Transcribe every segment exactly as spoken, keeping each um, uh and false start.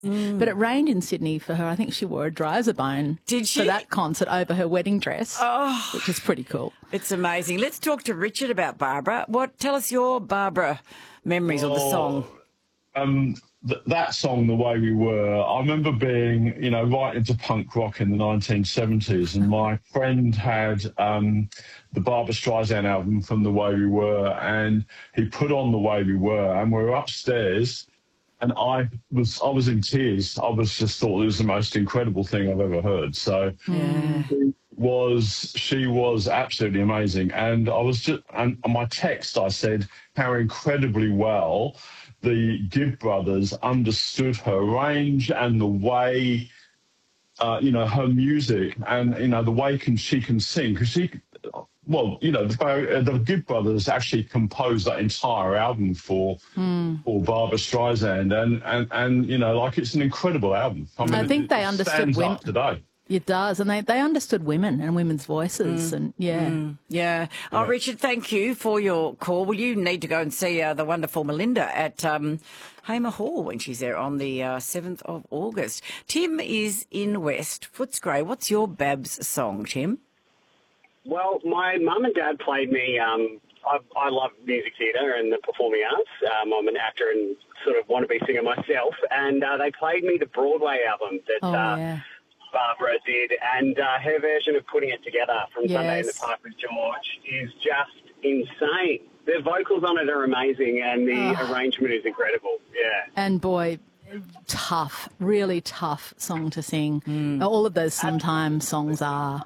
Mm. But it rained in Sydney for her. I think she wore a Dryzerbone Did she? for that concert over her wedding dress, oh, which is pretty cool. It's amazing. Let's talk to Richard about Barbara. What? Tell us your Barbara memories well, of the song. Um, th- that song, The Way We Were, I remember being, you know, right into punk rock in the nineteen seventies, and my friend had um, the Barbra Streisand album from The Way We Were, and he put on The Way We Were, and we were upstairs, and I was I was in tears. I was just thought it was the most incredible thing I've ever heard. So Yeah. she was she was absolutely amazing, and I was just and on my text I said how incredibly well the Gibb brothers understood her range and the way, uh, you know, her music and, you know, the way can she can sing. Because she, well, you know, the, the Gibb brothers actually composed that entire album for mm. for Barbra Streisand. And, and, and, you know, like, it's an incredible album. I, mean, I think it, they it understood stands women. up today. It does, and they, they understood women and women's voices, Mm. and yeah. Mm. yeah. Oh, Yeah. Richard, thank you for your call. Well, you need to go and see uh, the wonderful Melinda at um, Hamer Hall when she's there on the uh, seventh of August. Tim is in West Footscray. What's your Babs song, Tim? Well, my mum and dad played me. Um, I, I love music theatre and the performing arts. Um, I'm an actor and sort of wannabe singer myself, and uh, they played me the Broadway album that Oh, uh, yeah. Barbara did, and uh, her version of Putting It Together from Sunday in the Yes. Park with George is just insane. The vocals on it are amazing, and the Oh. arrangement is incredible. Yeah. And boy, tough, really tough song to sing. Mm. All of those Sometimes songs are.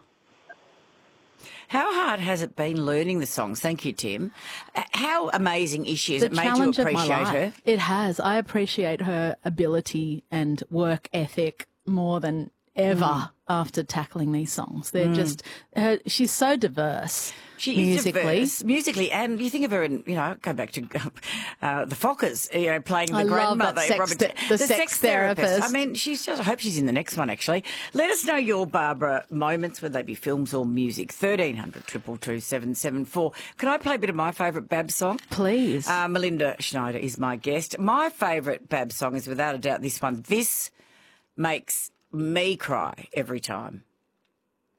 How hard has it been learning the songs? Thank you, Tim. Uh, How amazing is she? Has The it made you challenge of my appreciate life. her? It has. I appreciate her ability and work ethic more than ever Mm. after tackling these songs. They're just, her, she's so diverse. She musically. is diverse, musically, and you think of her in, you know, go back to uh, the Fockers, you know, playing the I love grandmother, that sex Robert, th- the sex therapist. I mean, she's just. I hope she's in the next one. Actually, let us know your Barbara moments, whether they be films or music. Thirteen hundred triple two seven seven four. Can I play a bit of my favourite Babs song? Please. Uh, Melinda Schneider is my guest. My favourite Babs song is without a doubt this one. This makes me cry every time.